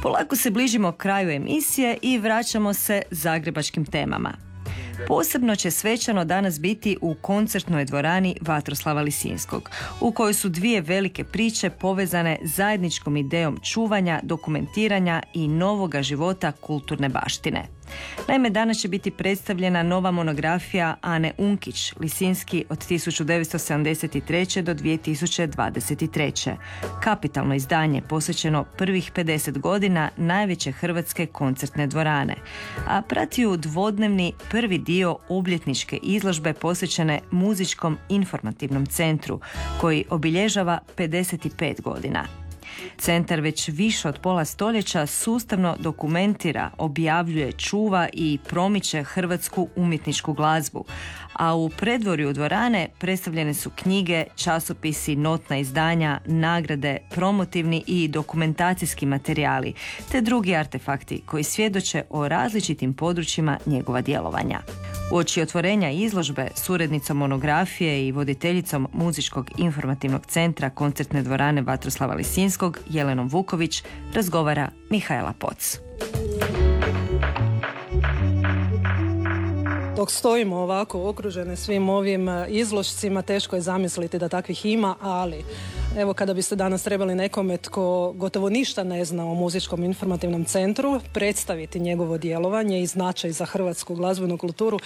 Polako se bližimo kraju emisije i vraćamo se zagrebačkim temama. Posebno će svečano danas biti u koncertnoj dvorani Vatroslava Lisinskog, u kojoj su dvije velike priče povezane zajedničkom idejom čuvanja, dokumentiranja i novoga života kulturne baštine. Naime, danas će biti predstavljena nova monografija Ane Unkić, Lisinski od 1973. do 2023. Kapitalno izdanje posvećeno prvih 50 godina najveće hrvatske koncertne dvorane, a prati ju dvodnevni prvi dio obljetničke izložbe posvećene Muzičkom informativnom centru, koji obilježava 55 godina. Centar već više od pola stoljeća sustavno dokumentira, objavljuje, čuva i promiče hrvatsku umjetničku glazbu, a u predvorju dvorane predstavljene su knjige, časopisi, notna izdanja, nagrade, promotivni i dokumentacijski materijali, te drugi artefakti koji svjedoče o različitim područjima njegova djelovanja. Uoči otvorenja izložbe s urednicom monografije i voditeljicom Muzičkog informativnog centra koncertne dvorane Vatroslava Lisinskog, Jelenom Vuković, razgovara Mihaela Poc. Dok stojimo ovako okružene svim ovim izložcima, teško je zamisliti da takvih ima, ali evo kada biste danas trebali nekome tko gotovo ništa ne zna o Muzičkom informativnom centru predstaviti njegovo djelovanje i značaj za hrvatsku glazbenu kulturu,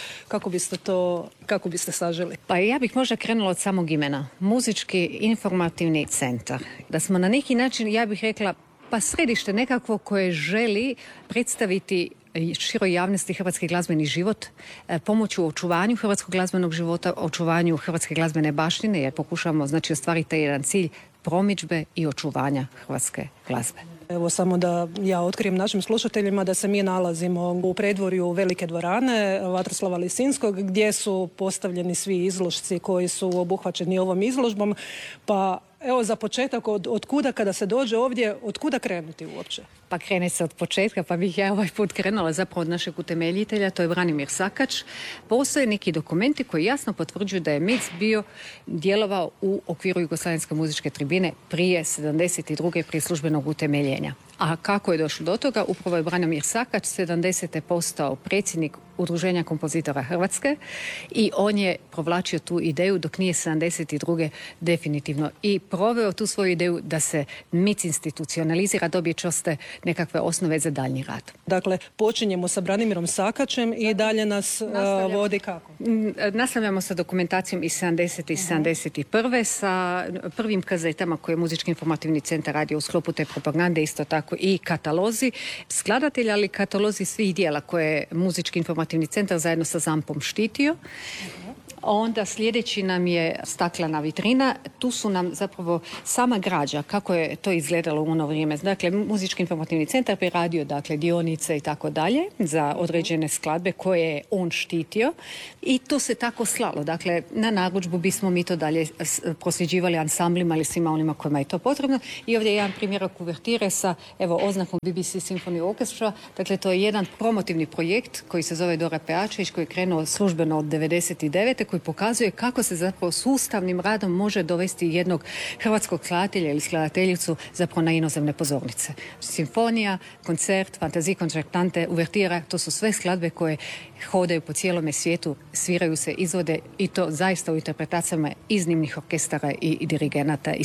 kako biste saželi? Pa ja bih možda krenula od samog imena. Muzički informativni centar. Da smo na neki način, ja bih rekla, pa središte nekakvo koje želi predstaviti široj javnosti hrvatski glazbeni život, pomoću očuvanju hrvatskog glazbenog života, očuvanju hrvatske glazbene baštine, jer pokušamo ostvariti taj jedan cilj promidžbe i očuvanja hrvatske glazbe. Evo samo da ja otkrijem našim slušateljima da se mi nalazimo u predvorju velike dvorane Vatroslava Lisinskog, gdje su postavljeni svi izložci koji su obuhvaćeni ovom izložbom, pa evo za početak, od kuda kada se dođe ovdje, od kuda krenuti uopće? Pa krene se od početka, pa bih ja ovaj put krenula zapravo od našeg utemeljitelja, to je Branimir Sakač. Postoje neki dokumenti koji jasno potvrđuju da je MIC djelovao u okviru Jugoslavenske muzičke tribine prije 72. prije službenog utemeljenja. A kako je došlo do toga? Upravo je Branimir Sakač 70. postao predsjednik Udruženja kompozitora Hrvatske i on je provlačio tu ideju dok nije 72. definitivno i proveo tu svoju ideju da se MIC institucionalizira, dobije čvrste nekakve osnove za daljnji rad. Dakle, počinjemo sa Branimirom Sakačem i dalje nas vodi kako? Nastavljamo sa dokumentacijom iz 70. i 71. sa prvim kazetama koje je Muzički informativni centar radio u sklopu te propagande, isto tako i katalozi skladatelja, ali katalozi svih dijela koje je Muzički informativni centar zajedno sa ZAMP-om štitio. Onda sljedeći nam je staklena vitrina. Tu su nam zapravo sama građa, kako je to izgledalo u ono vrijeme. Dakle, Muzički informativni centar bi radio dionice i tako dalje za određene skladbe koje je on štitio i to se tako slalo. Dakle, na narudžbu bismo mi to dalje prosljeđivali ansamblima ili svima onima kojima je to potrebno. I ovdje je jedan primjerak uvertire sa oznakom BBC Symphony Orchestra. Dakle, to je jedan promotivni projekt koji se zove Dora Pejačević, koji je krenuo službeno od 99. koji pokazuje kako se zapravo sustavnim radom može dovesti jednog hrvatskog skladatelja ili skladateljicu zapravo na inozemne pozornice. Simfonija, koncert, fantazije koncertante, uvertira, to su sve skladbe koje hodaju po cijelome svijetu, sviraju se, izvode i to zaista u interpretacijama iznimnih orkestara i dirigenata i